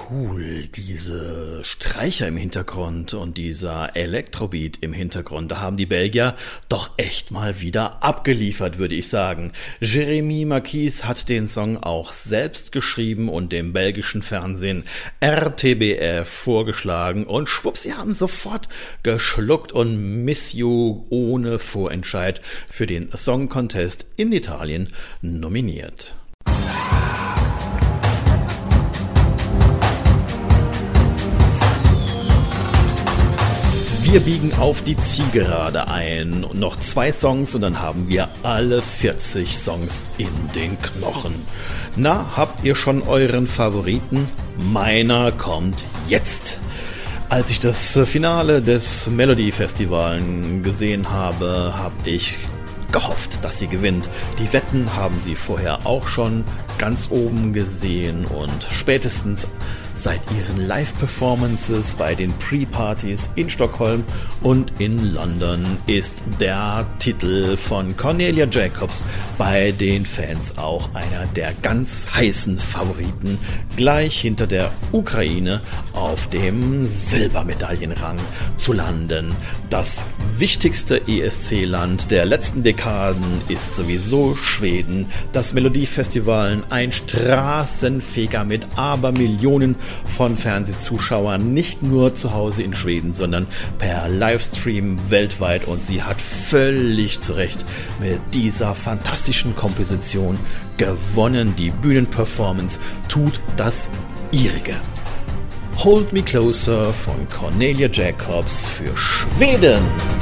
cool, diese Streicher im Hintergrund und dieser Elektrobeat im Hintergrund. Da haben die Belgier doch echt mal wieder abgeliefert, würde ich sagen. Jérémy Marquis hat den Song auch selbst geschrieben und dem belgischen Fernsehen RTBF vorgeschlagen und schwupps, sie haben sofort geschluckt und Miss You ohne Vorentscheid für den Song Contest in Italien nominiert. Wir biegen auf die Zielgerade ein. Noch 2 Songs und dann haben wir alle 40 Songs in den Knochen. Na, habt ihr schon euren Favoriten? Meiner kommt jetzt. Als ich das Finale des Melody Festival gesehen habe, habe ich gehofft, dass sie gewinnt. Die Wetten haben sie vorher auch schon ganz oben gesehen und spätestens seit ihren Live-Performances bei den Pre-Partys in Stockholm und in London ist der Titel von Cornelia Jacobs bei den Fans auch einer der ganz heißen Favoriten, gleich hinter der Ukraine auf dem Silbermedaillenrang zu landen. Das wichtigste ESC-Land der letzten Dekaden ist sowieso Schweden. Das Melodiefestival, ein Straßenfeger mit Abermillionen von Fernsehzuschauern, nicht nur zu Hause in Schweden, sondern per Livestream weltweit, und sie hat völlig zu Recht mit dieser fantastischen Komposition gewonnen. Die Bühnenperformance tut das ihrige. Hold Me Closer von Cornelia Jacobs für Schweden.